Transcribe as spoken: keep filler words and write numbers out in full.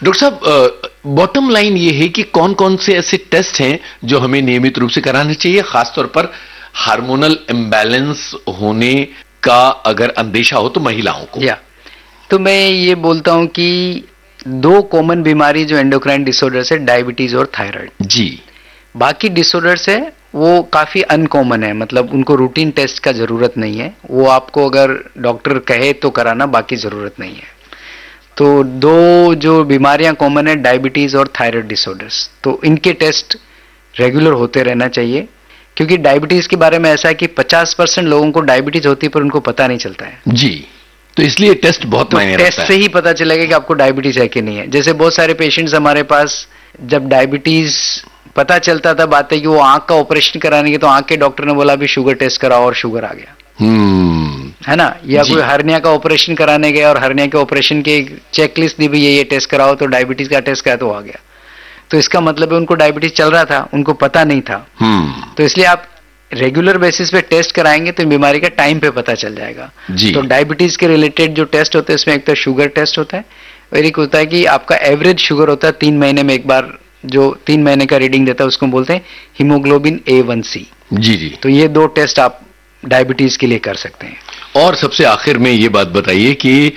Doctor साहब, bottom line ये है कि कौन कौन से ऐसे टेस्ट हैं जो हमें नियमित रूप से कराने चाहिए, खासतौर पर हार्मोनल इम्बैलेंस होने का अगर अंदेशा हो तो महिलाओं को? या तो मैं ये बोलता हूं कि दो कॉमन बीमारी जो एंडोक्राइन डिसऑर्डर्स है, डायबिटीज और थायराइड जी। बाकी डिसऑर्डर्स है वो काफी अनकॉमन है, मतलब उनको रूटीन टेस्ट का जरूरत नहीं है, वो आपको अगर डॉक्टर कहे तो कराना, बाकी जरूरत नहीं है। तो दो जो बीमारियां कॉमन है, डायबिटीज और थायराइड डिसऑर्डर्स, तो इनके टेस्ट रेगुलर होते रहना चाहिए, क्योंकि डायबिटीज के बारे में ऐसा है कि पचास परसेंट लोगों को डायबिटीज होती है पर उनको पता नहीं चलता है जी। तो इसलिए टेस्ट बहुत तो मायने रखता है। टेस्ट से ही पता चलेगा कि आपको डायबिटीज है कि नहीं है। जैसे बहुत सारे पेशेंट्स हमारे पास, जब डायबिटीज पता चलता था, बात है कि वो आंख का ऑपरेशन कराने के, तो आंख के डॉक्टर ने बोला अभी शुगर टेस्ट कराओ और शुगर आ गया, हम्म है ना। या कोई हर्निया का ऑपरेशन कराने गया और हर्निया के ऑपरेशन के चेकलिस्ट दी भी, ये ये टेस्ट कराओ, तो डायबिटीज का टेस्ट कराया तो आ गया। तो इसका मतलब है उनको डायबिटीज चल रहा था, उनको पता नहीं था। तो इसलिए आप रेगुलर बेसिस पे टेस्ट कराएंगे तो बीमारी का टाइम पे पता चल जाएगा जी। तो डायबिटीज के रिलेटेड जो टेस्ट होते हैं उसमें एक तो शुगर टेस्ट होता है, और एक होता है कि आपका एवरेज शुगर होता है तीन महीने में एक बार, जो तीन महीने का रीडिंग देता है उसको बोलते हैं हीमोग्लोबिन ए वन सी जी जी। तो ये दो टेस्ट आप डायबिटीज के लिए कर सकते हैं। और सबसे आखिर में ये बात बताइए कि